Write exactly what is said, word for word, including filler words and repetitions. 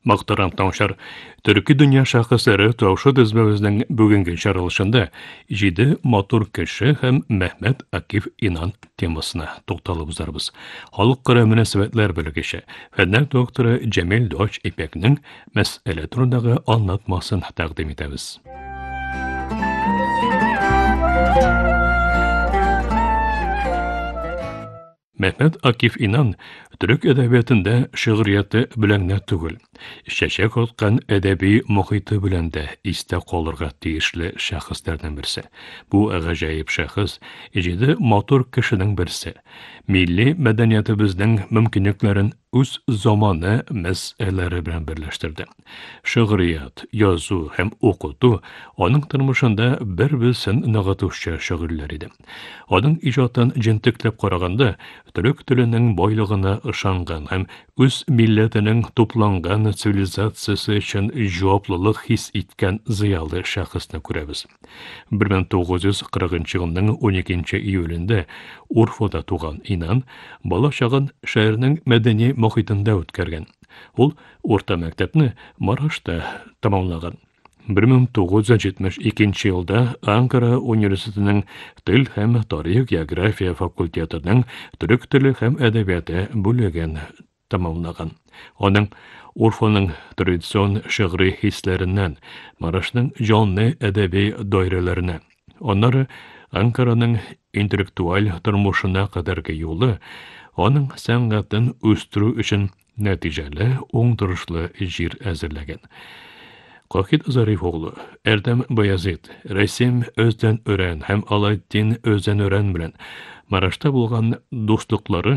Мақтарам таушар, Түркі дүния шақысары таушы дізбәуіздің бүгінгі жарылышында жиді матур кіші һәм Мәхмәт Акиф Инан темасына тоқталып зарбыз. Халық қыра мүнәсәбәтләр бөлігіші, фәннәк докторы Джамил Доч Ипекнің мәсәле турындағы анлатмасын тәқдим етәбіз. Мәхмәт Акиф Инан түрік әдәбиятында шигырияты белән түгел, чәчәк атқан әдәби мохиты белән дә истә калырга тиешле шәхесләрдән берсе. Бу гаҗәеп шәхес җиде матур кешенең берсе. Милли мәдәниятебезнең мөмкинлекләрен үз заманы мәсьәләләре белән берләштерде. Шигырият, язу һәм укыту аның тормышында бер-берсен ныгытучы шигырьләр иде. Аның иҗатын җентекләп караганда, түрек теленең байлыгына ышанган һәм үз милләтенең тупланган цивилизациясе өчен җаваплылык хис иткән зыялы шәхесне күрәбез. бер мең тугыз йөз кырыгынчы елның уникенче июлендә Урфада туган Инан бала чагын шәһәрнең мәдәни мохитында үткәргән. Ул урта мәктәпне Марашта тәмамлаган. бер мең тугыз йөз җитмеш икенче елда Анкара университетының Тел һәм тарих география факультетының түрек теле һәм әдәбияты бүлеген тәмамлаган. Аның Урфаның традицион шигъри хисләреннән Марашның җанлы әдәби даирәләренә, аннары Анкараның интеллектуаль тормышына кадәрге юлы аның сәнгатен үстерү өчен нәтиҗәле, уңдырышлы җир әзерләгән. Кахит Зариф оглы, Эрдәм Баязит, Рәсим Өздән Өрән һәм Алайтдин Өздән Өрән белән Марашта булган дуслыклары